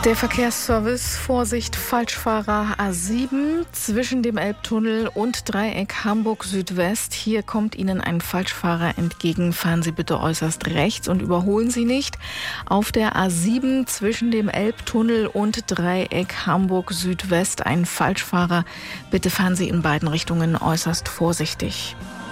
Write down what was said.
Der Verkehrsservice, Vorsicht, Falschfahrer A7 zwischen dem Elbtunnel und Dreieck Hamburg Südwest. Hier kommt Ihnen ein Falschfahrer entgegen. Fahren Sie bitte äußerst rechts und überholen Sie nicht. Auf der A7 zwischen dem Elbtunnel und Dreieck Hamburg Südwest ein Falschfahrer. Bitte fahren Sie in beiden Richtungen äußerst vorsichtig.